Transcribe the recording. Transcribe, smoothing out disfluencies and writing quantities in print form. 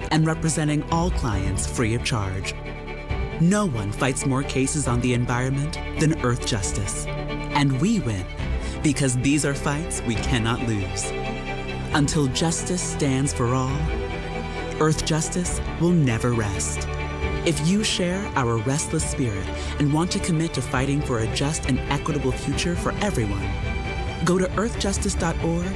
and representing all clients free of charge. No one fights more cases on the environment than Earth Justice. And we win because these are fights we cannot lose. Until justice stands for all, Earth Justice will never rest. If you share our restless spirit and want to commit to fighting for a just and equitable future for everyone, go to earthjustice.org